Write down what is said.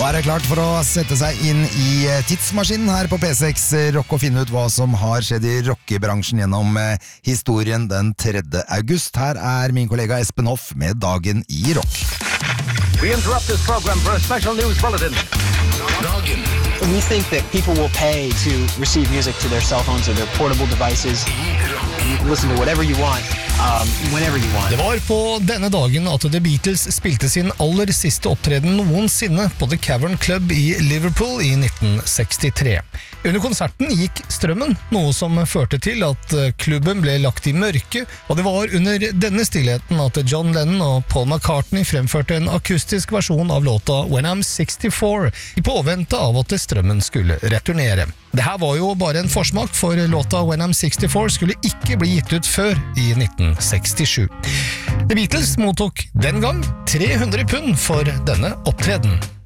Nå det klart for å sette seg inn i tidsmaskinen her på P6 Rock og finne ut hva som har skjedd i rockebransjen gjennom historien den 3. august. Her min kollega Espen Hoff med Dagen i rock. We interrupt this program for a special news bulletin. Dagen. We think that people will pay to receive music to their cell phones or their portable devices. You can listen to whatever you want, whenever you want. Det var på denne dagen at The Beatles spilte sin aller siste opptreden noensinne på The Cavern Club i Liverpool i 1963. Under konserten gikk strømmen, noe som førte til at klubben ble lagt i mørke, og det var under denne stillheten at John Lennon og Paul McCartney fremførte en akustisk versjon av låta When I'm 64, i påvente av at strømmen skulle returnere. Det her var jo bare en forsmak, for låta When I'm 64 skulle ikke bli gitt ut før i 1967. The Beatles mottok den gang 300 pund for denne opptreden.